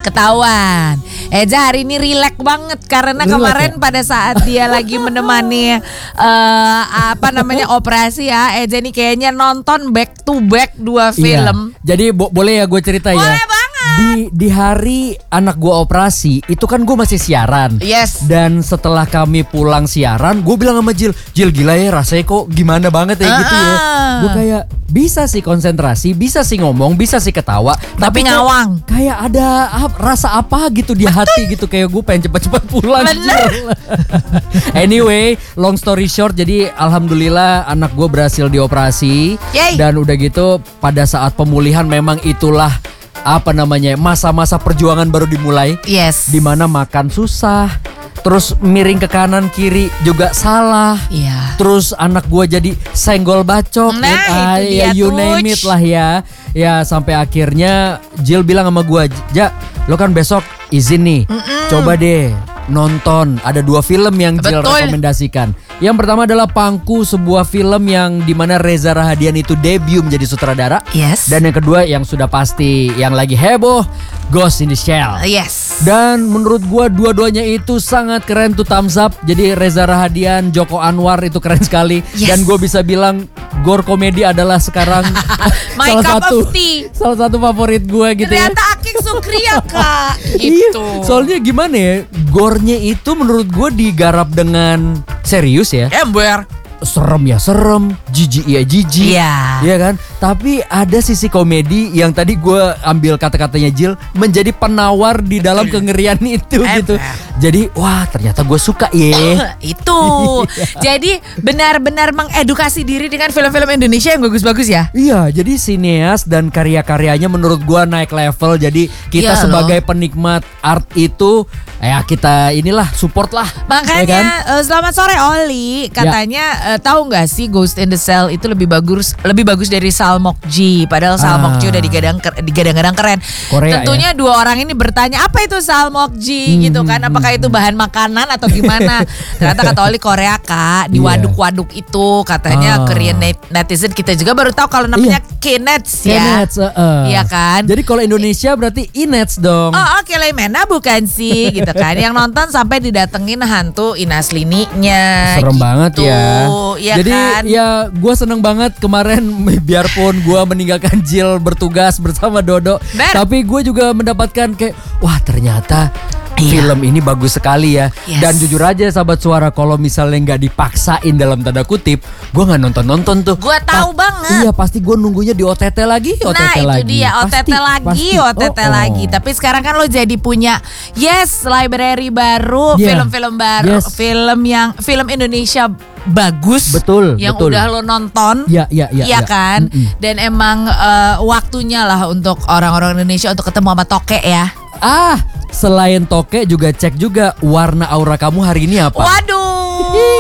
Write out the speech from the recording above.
Ketahuan. Eja hari ini rileks banget karena Rileks kemarin ya? pada saat dia lagi menemani operasi ya, Eja ini kayaknya nonton back to back 2 film. Iya. Jadi boleh ya gue cerita ya. Boleh banget. Di hari anak gue operasi itu kan gue masih siaran. Yes. Dan setelah kami pulang siaran, gue bilang sama Jill gila ya rasanya kok gimana banget ya gitu ya. Gue kayak bisa sih konsentrasi, bisa sih ngomong, bisa sih ketawa, Tapi kok ngawang. Kayak ada rasa apa gitu di hati gitu, kayak gue pengen cepet-cepet pulang. Bener. Jill. Anyway, long story short, jadi alhamdulillah anak gue berhasil dioperasi. Yay. Dan udah gitu pada saat pemulihan memang itulah masa-masa perjuangan baru dimulai. Yes. Dimana makan susah, terus miring ke kanan kiri juga salah. Iya. Terus anak gua jadi senggol bacok. Nah, itu dia, you name it lah ya. Ya sampai akhirnya Jill bilang sama gua, Ja, lo kan besok izin nih. Coba deh nonton. Ada 2 film yang Jill Betul. rekomendasikan. Yang pertama adalah Pangku, sebuah film yang dimana Reza Rahadian itu debut menjadi sutradara. Yes. Dan yang kedua yang sudah pasti yang lagi heboh, Ghost in the Shell. Yes. Dan menurut gua dua-duanya itu sangat keren tuh, thumbs up. Jadi Reza Rahadian, Joko Anwar itu keren sekali. Yes. Dan gua bisa bilang gore komedi adalah sekarang My cup of tea. salah satu favorit gua gitu ya. Ternyata Aking Sukria Kak. Iya, Gitu. soalnya gimana ya, gore-nya itu menurut gua digarap dengan serius ya. Ember. Serem ya serem, jijik ya jijik. Iya. Iya kan? Tapi ada sisi komedi yang tadi gue ambil kata-katanya Jill menjadi penawar di dalam kengerian itu gitu. Jadi wah ternyata gue suka ya. Itu. Jadi benar-benar mengedukasi diri dengan film-film Indonesia yang bagus-bagus ya. Iya, jadi sineas dan karya-karyanya menurut gue naik level. Jadi kita Iya sebagai penikmat art itu ya kita inilah support lah. Makanya ya kan? selamat sore Oli. Katanya tahu nggak sih Ghost in the Shell itu lebih bagus dari Salmok G. Padahal Salmok G udah digadang-gadang keren. Korea, tentunya 2 orang ini bertanya apa itu Salmok G gitu kan? Apakah itu bahan makanan atau gimana? Ternyata kata Oli Korea Kak, di Iya. waduk-waduk itu katanya Korean netizen kita juga baru tahu kalau namanya Kinets ya. Kinets, Iya kan? Jadi kalau Indonesia berarti Inets dong. Oh oke Lemena bukan sih gitu kan. Yang nonton sampai didatengin hantu Inaslininya. Serem gitu. banget ya. Iya Jadi kan? ya gue seneng banget kemarin biarpun gue meninggalkan Jill bertugas bersama Dodo. Tapi gue juga mendapatkan kayak wah ternyata film ini bagus sekali ya. Yes. Dan jujur aja sahabat suara, kalau misalnya nggak dipaksain dalam tanda kutip, gue nggak nonton tuh. Gue tahu banget. Iya pasti gue nunggunya di OTT lagi, OTT Nah itu lagi. dia OTT Pasti. OTT lagi. Tapi sekarang kan lo jadi punya library baru, Yeah. film-film baru, Yes. film Indonesia bagus. Betul, yang betul. udah lo nonton. Iya Kan. Dan emang waktunya lah untuk orang-orang Indonesia untuk ketemu sama toke ya. Selain toke juga cek juga warna aura kamu hari ini apa. Waduh.